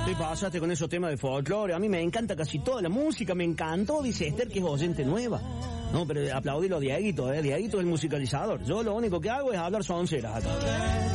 Te pasaste con esos temas de folclore. A mí me encanta casi toda la música. Me encantó, dice Esther, que es oyente nueva. No, pero aplaudilo a Dieguito, Dieguito es el musicalizador. Yo lo único que hago es hablar sonceras acá.